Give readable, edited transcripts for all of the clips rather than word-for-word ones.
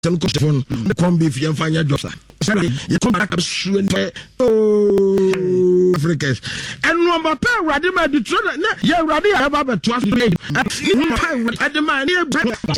some phone come be if you find your job. You come back up soon. Oh, Africans. And number pair, Radima, the children, yeah, Radia, I have a 12 days. At the man here,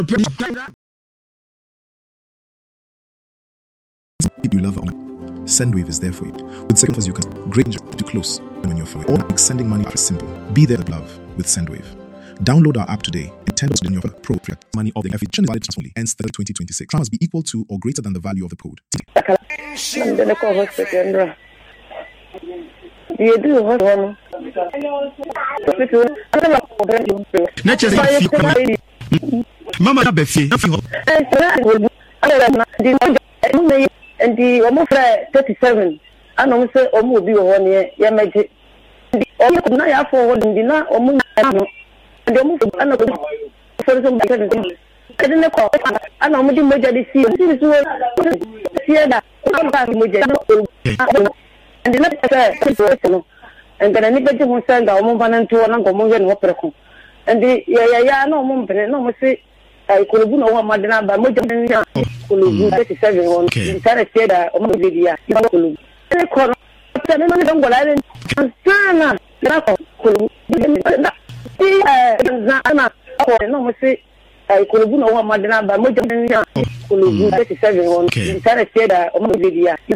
you love Sendwave is there for you. With seconds you can great to close on your phone. All sending money is simple. Be there with love with Sendwave. Download our app today and $10 in your appropriate money of the efficient valid transfer ends 2026. Must be equal to or greater than the value of the code. Mama Befi. And the almost 37. I know say almost be 1 year. Yeah, my dear. Almost now for the dinner almost. And the move and for some I didn't call. I know much more than see. This is that. And the next and then anybody who send our woman and to an uncle and opera. And the yeah, no moment, no say. I could have no one madam, but much than 37 on Sarah said, oh, video. You don't no say I could have no one madam, but much than 37 on Sarah said, oh, video. You